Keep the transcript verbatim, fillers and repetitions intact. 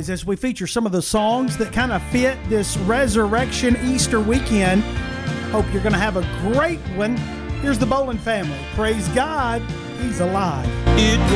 guys as we feature some of the songs that kind of fit this Resurrection Easter weekend. Hope you're going to have a great one. Here's the Bolin family. Praise God, He's alive. It